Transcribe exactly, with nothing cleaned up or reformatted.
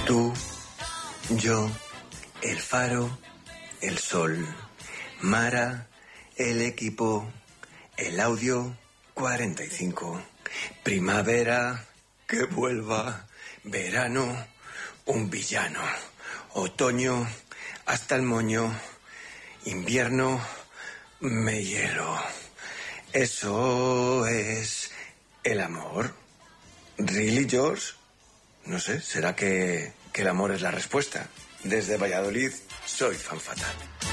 Tú, yo, el faro, el sol, Mara, el equipo, el audio cuarenta y cinco, primavera, que vuelva, verano, un villano, otoño, hasta el moño, invierno, me hielo. Eso es el amor. ¿Really, George? No sé, ¿será que, que el amor es la respuesta? Desde Valladolid, soy fan fatal.